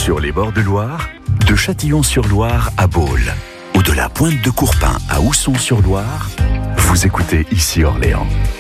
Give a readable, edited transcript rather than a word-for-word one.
Sur les bords de Loire, de Châtillon-sur-Loire à Baule, ou de la Pointe de Courpin à Ousson-sur-Loire, vous écoutez ici Orléans.